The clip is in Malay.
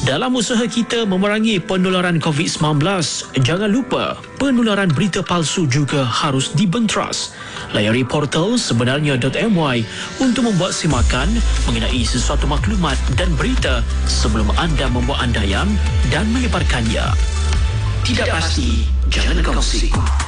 Dalam usaha kita memerangi penularan COVID-19, jangan lupa penularan berita palsu juga harus dibenteras. Layari portal sebenarnya.my untuk membuat semakan mengenai sesuatu maklumat dan berita sebelum anda membuat andaian dan menyebarkannya. Tidak pasti, jangan kongsi.